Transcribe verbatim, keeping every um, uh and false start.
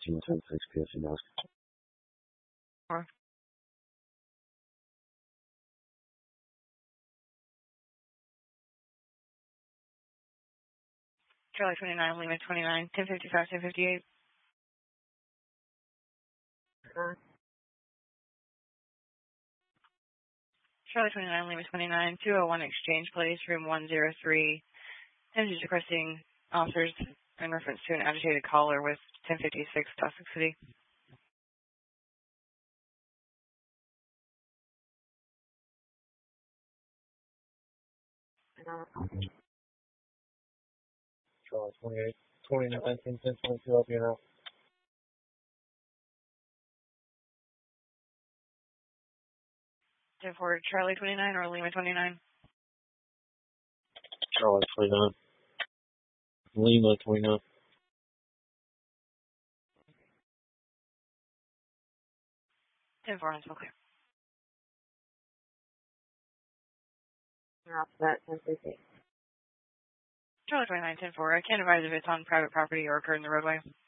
thirteen ten six P S C Mask. Or Charlie twenty-nine, Lima twenty-nine, ten fifty-five, ten fifty-eight. Uh, Charlie twenty-nine, Lima twenty-nine, two oh one Exchange Place, room one oh three. Tennessee requesting officers in reference to an agitated caller with ten fifty-six Dawson City. uh, Charlie twenty-eight, twenty-nine, ten ten twenty-two, I'll be in out. ten four, Charlie twenty-nine or Lima twenty-nine? Charlie twenty-nine. Lima twenty-nine. ten four, that's okay. Alphabet ten fifty. Charlie twenty-nine, ten four. I can't advise if it's on private property or occurred in the roadway.